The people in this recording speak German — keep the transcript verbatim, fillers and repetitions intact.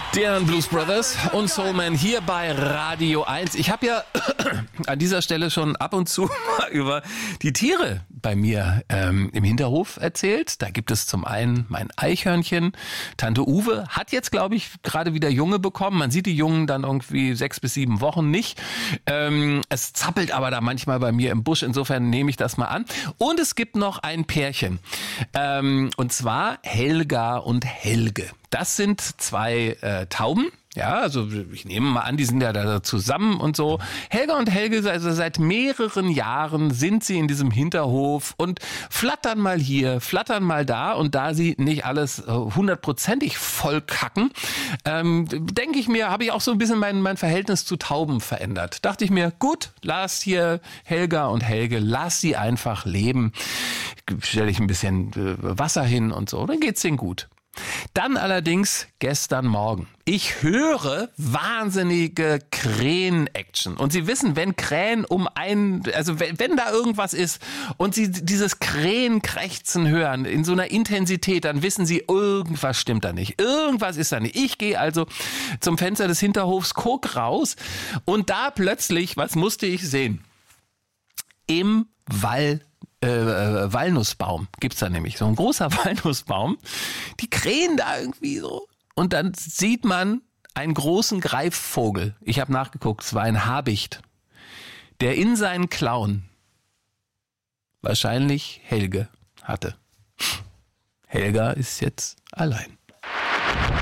Die Blues Brothers und Soul Man hier bei Radio eins. Ich habe ja an dieser Stelle schon ab und zu mal über die Tiere bei mir ähm, im Hinterhof erzählt. Da gibt es zum einen mein Eichhörnchen. Tante Uwe hat jetzt, glaube ich, gerade wieder Junge bekommen. Man sieht die Jungen dann irgendwie sechs bis sieben Wochen nicht. Ähm, es zappelt aber da manchmal bei mir im Busch. Insofern nehme ich das mal an. Und es gibt noch ein Pärchen. Ähm, und zwar Helga und Helge. Das sind zwei äh, Tauben. Ja, also ich nehme mal an, die sind ja da zusammen und so. Helga und Helge, also seit mehreren Jahren sind sie in diesem Hinterhof und flattern mal hier, flattern mal da. Und da sie nicht alles hundertprozentig voll kacken, ähm, denke ich mir, habe ich auch so ein bisschen mein, mein Verhältnis zu Tauben verändert. Dachte ich mir, gut, lass hier Helga und Helge, lass sie einfach leben. Stelle ich ein bisschen äh, Wasser hin und so, dann geht's denen gut. Dann allerdings gestern Morgen. Ich höre wahnsinnige Krähen-Action. Und Sie wissen, wenn Krähen um ein, also wenn, wenn da irgendwas ist und Sie dieses Krähenkrächzen hören in so einer Intensität, dann wissen Sie, irgendwas stimmt da nicht. Irgendwas ist da nicht. Ich gehe also zum Fenster des Hinterhofs, guck raus und da plötzlich, was musste ich sehen? Im Wall Äh, äh, Walnussbaum gibt's da nämlich, so ein großer Walnussbaum, die krähen da irgendwie so und dann sieht man einen großen Greifvogel, ich habe nachgeguckt, es war ein Habicht, der in seinen Klauen wahrscheinlich Helge hatte. Helga ist jetzt allein.